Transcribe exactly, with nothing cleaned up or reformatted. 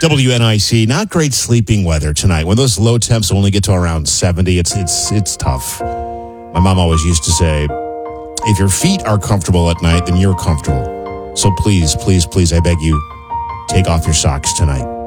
W N I C, not great sleeping weather tonight. When those low temps only get to around seventy, it's it's it's tough. My mom always used to say, if your feet are comfortable at night, then you're comfortable. So please, please, please, I beg you, take off your socks tonight.